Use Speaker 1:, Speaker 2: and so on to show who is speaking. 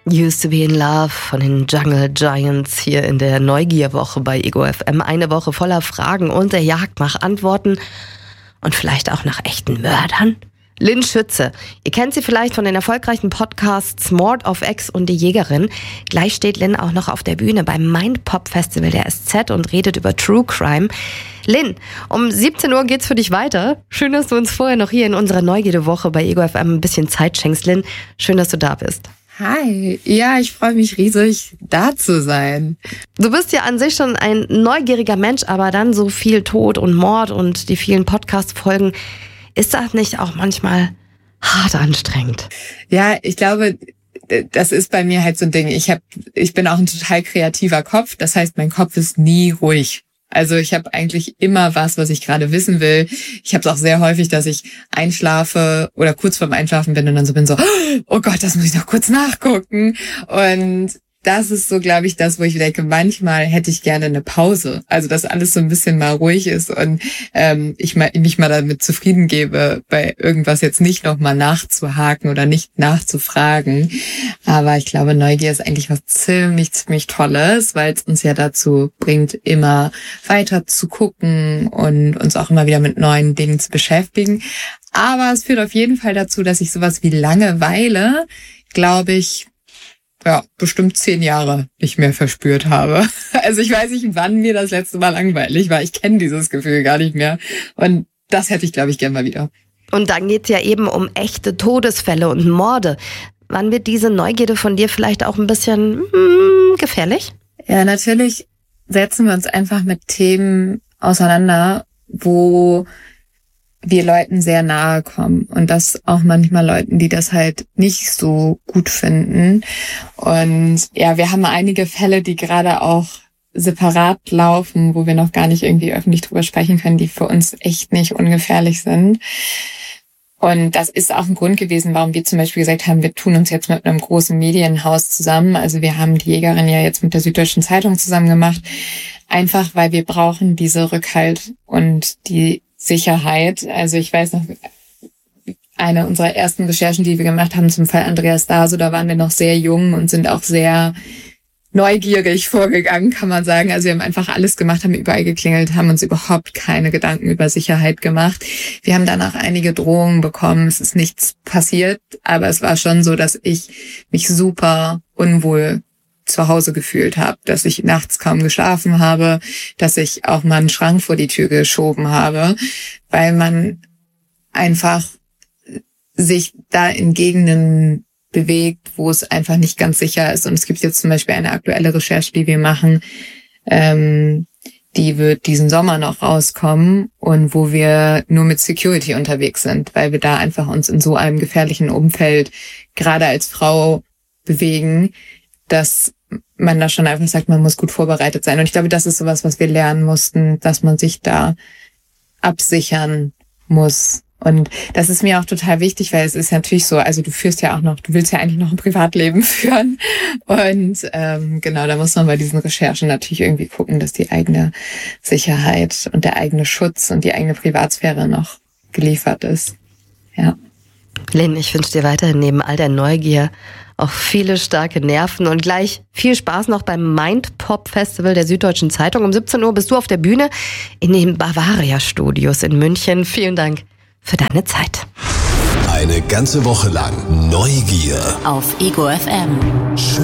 Speaker 1: Used to be in Love von den Jungle Giants hier in der Neugierwoche bei Ego FM. Eine Woche voller Fragen und der Jagd nach Antworten und vielleicht auch nach echten Mördern. Lynn Schütze. Ihr kennt sie vielleicht von den erfolgreichen Podcasts Mord of X und Die Jägerin. Gleich steht Lynn auch noch auf der Bühne beim Mindpop Festival der SZ und redet über True Crime. Lynn, um 17 Uhr geht's für dich weiter. Schön, dass du uns vorher noch hier in unserer Neugierde-Woche bei Ego FM ein bisschen Zeit schenkst. Lynn, schön, dass du da bist.
Speaker 2: Hi, ja, ich freue mich riesig, da zu sein.
Speaker 1: Du bist ja an sich schon ein neugieriger Mensch, aber dann so viel Tod und Mord und die vielen Podcast-Folgen. Ist das nicht auch manchmal hart anstrengend?
Speaker 2: Ja, ich glaube, das ist bei mir halt so ein Ding. Ich bin auch ein total kreativer Kopf. Das heißt, mein Kopf ist nie ruhig. Also ich habe eigentlich immer was ich gerade wissen will. Ich habe es auch sehr häufig, dass ich einschlafe oder kurz vorm Einschlafen bin und dann so bin so, oh Gott, das muss ich noch kurz nachgucken. Und das ist so, glaube ich, das, wo ich denke, manchmal hätte ich gerne eine Pause. Also, dass alles so ein bisschen mal ruhig ist und ich mich mal damit zufrieden gebe, bei irgendwas jetzt nicht nochmal nachzuhaken oder nicht nachzufragen. Aber ich glaube, Neugier ist eigentlich was ziemlich, ziemlich Tolles, weil es uns ja dazu bringt, immer weiter zu gucken und uns auch immer wieder mit neuen Dingen zu beschäftigen. Aber es führt auf jeden Fall dazu, dass ich sowas wie Langeweile, glaube ich, bestimmt 10 Jahre nicht mehr verspürt habe. Also ich weiß nicht, wann mir das letzte Mal langweilig war. Ich kenne dieses Gefühl gar nicht mehr. Und das hätte ich, glaube ich, gern mal wieder.
Speaker 1: Und dann geht's ja eben um echte Todesfälle und Morde. Wann wird diese Neugierde von dir vielleicht auch ein bisschen gefährlich?
Speaker 2: Ja, natürlich setzen wir uns einfach mit Themen auseinander, wo wir Leuten sehr nahe kommen und das auch manchmal Leuten, die das halt nicht so gut finden. Und ja, wir haben einige Fälle, die gerade auch separat laufen, wo wir noch gar nicht irgendwie öffentlich drüber sprechen können, die für uns echt nicht ungefährlich sind. Und das ist auch ein Grund gewesen, warum wir zum Beispiel gesagt haben, wir tun uns jetzt mit einem großen Medienhaus zusammen. Also wir haben die Jägerin ja jetzt mit der Süddeutschen Zeitung zusammen gemacht, einfach weil wir brauchen diese Rückhalt und die Sicherheit. Also ich weiß noch, eine unserer ersten Recherchen, die wir gemacht haben zum Fall Andreas Daso, da waren wir noch sehr jung und sind auch sehr neugierig vorgegangen, kann man sagen. Also wir haben einfach alles gemacht, haben überall geklingelt, haben uns überhaupt keine Gedanken über Sicherheit gemacht. Wir haben danach einige Drohungen bekommen. Es ist nichts passiert, aber es war schon so, dass ich mich super unwohl zu Hause gefühlt habe, dass ich nachts kaum geschlafen habe, dass ich auch mal einen Schrank vor die Tür geschoben habe, weil man einfach sich da in Gegenden bewegt, wo es einfach nicht ganz sicher ist. Und es gibt jetzt zum Beispiel eine aktuelle Recherche, die wir machen, die wird diesen Sommer noch rauskommen und wo wir nur mit Security unterwegs sind, weil wir da einfach uns in so einem gefährlichen Umfeld gerade als Frau bewegen, dass man da schon einfach sagt, man muss gut vorbereitet sein. Und ich glaube, das ist sowas, was wir lernen mussten, dass man sich da absichern muss. Und das ist mir auch total wichtig, weil es ist natürlich so, also du willst ja eigentlich noch ein Privatleben führen. Und genau, da muss man bei diesen Recherchen natürlich irgendwie gucken, dass die eigene Sicherheit und der eigene Schutz und die eigene Privatsphäre noch geliefert ist. Ja.
Speaker 1: Lynn, ich wünsche dir weiterhin neben all der Neugier auch viele starke Nerven und gleich viel Spaß noch beim Mindpop Festival der Süddeutschen Zeitung. Um 17 Uhr bist du auf der Bühne in den Bavaria Studios in München. Vielen Dank für deine Zeit.
Speaker 3: Eine ganze Woche lang Neugier
Speaker 4: auf Ego FM.